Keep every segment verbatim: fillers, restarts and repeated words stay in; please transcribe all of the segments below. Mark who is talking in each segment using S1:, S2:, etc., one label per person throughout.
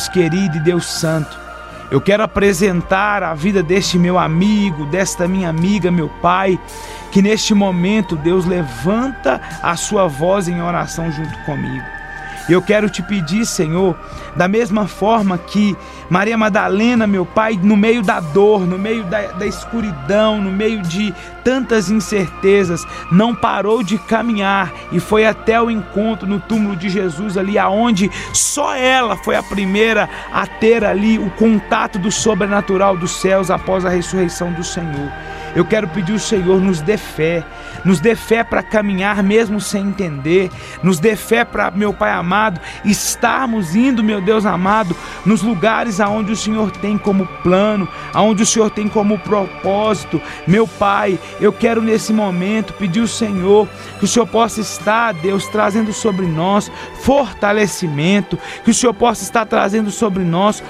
S1: querido e Deus santo, eu quero apresentar a vida deste meu amigo, desta minha amiga, meu Pai, que neste momento, Deus, levanta a sua voz em oração junto comigo. Eu quero te pedir, Senhor, da mesma forma que Maria Madalena, meu Pai, no meio da dor, no meio da, da escuridão, no meio de tantas incertezas, não parou de caminhar e foi até o encontro no túmulo de Jesus, ali aonde só ela foi a primeira a ter ali o contato do sobrenatural dos céus após a ressurreição do Senhor. Eu quero pedir ao Senhor, nos dê fé, nos dê fé para caminhar mesmo sem entender, nos dê fé para, meu Pai amado, estarmos indo, meu Deus amado, nos lugares aonde o Senhor tem como plano, aonde o Senhor tem como propósito. Meu Pai, eu quero nesse momento pedir ao Senhor que o Senhor possa estar, Deus, trazendo sobre nós fortalecimento, que o Senhor possa estar trazendo sobre nós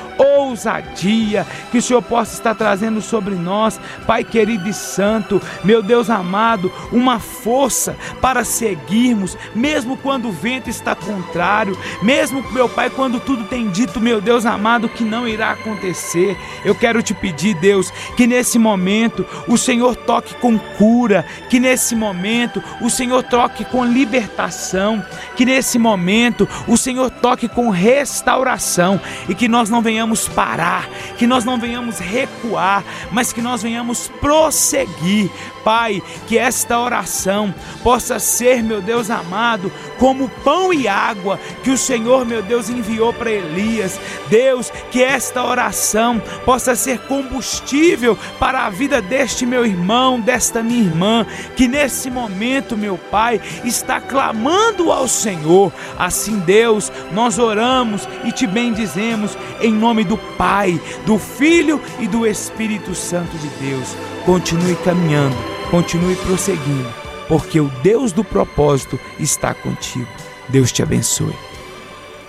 S1: ousadia, que o Senhor possa estar trazendo sobre nós, Pai querido e santo, meu Deus amado, uma força para seguirmos, mesmo quando o vento está contrário, mesmo, meu Pai, quando tudo tem dito, meu Deus amado, que não irá acontecer. Eu quero te pedir, Deus, que nesse momento o Senhor toque com cura, que nesse momento o Senhor toque com libertação, que nesse momento o Senhor toque com restauração e que nós não venhamos parar, que nós não venhamos recuar, mas que nós venhamos prosseguir. Pai, que esta oração possa ser, meu Deus amado, como pão e água que o Senhor, meu Deus, enviou para Elias. Deus, que esta oração possa ser combustível para a vida deste meu irmão, desta minha irmã, que nesse momento, meu Pai, está clamando ao Senhor. Assim, Deus, nós oramos e te bendizemos em nome do Pai, do Filho e do Espírito Santo de Deus. Continue caminhando, continue prosseguindo, porque o Deus do propósito está contigo. Deus te abençoe.